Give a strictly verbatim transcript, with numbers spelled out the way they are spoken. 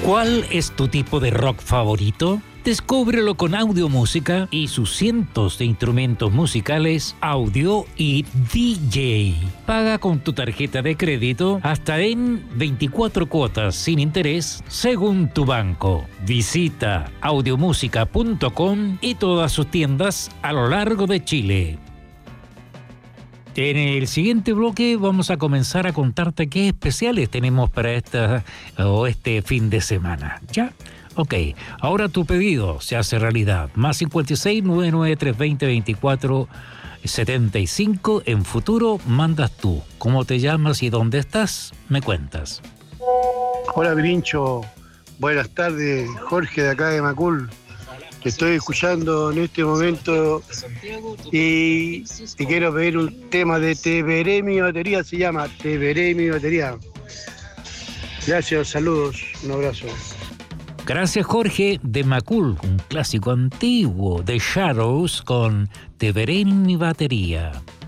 ¿Cuál es tu tipo de rock favorito? Descúbrelo con Audiomúsica y sus cientos de instrumentos musicales, audio y D J. Paga con tu tarjeta de crédito hasta en veinticuatro cuotas sin interés según tu banco. Visita audiomúsica punto com y todas sus tiendas a lo largo de Chile. En el siguiente bloque vamos a comenzar a contarte qué especiales tenemos para esta o este fin de semana. ¿Ya? Ok, ahora tu pedido se hace realidad. Más cincuenta y seis, noventa y nueve, trescientos veinte, veinticuatro setenta y cinco. En futuro mandas tú. ¿Cómo te llamas y dónde estás? Me cuentas. Hola, Grincho. Buenas tardes. Jorge de acá de Macul. Te estoy escuchando en este momento y te quiero pedir un tema de Te veré mi batería, se llama Te veré mi batería. Gracias, saludos, un abrazo. Gracias, Jorge de Macul, un clásico antiguo de Shadows con Te veré mi batería.